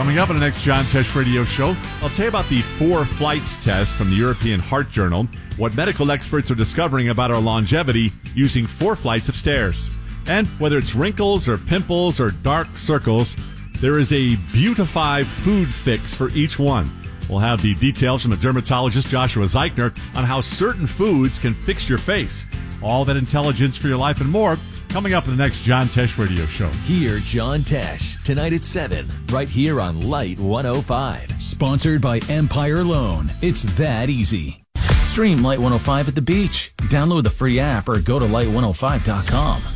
Coming up on the next John Tesh Radio Show, I'll tell you about the 4 flights test from the European Heart Journal, what medical experts are discovering about our longevity using 4 flights of stairs. And whether it's wrinkles or pimples or dark circles, there is a Beautify food fix for each one. We'll have the details from the dermatologist Joshua Zeichner on how certain foods can fix your face. All that intelligence for your life and more coming up in the next John Tesh Radio Show. Hear John Tesh tonight at 7, right here on Light 105. Sponsored by Empire Loan. It's that easy. Stream Light 105 at the beach. Download the free app or go to light105.com.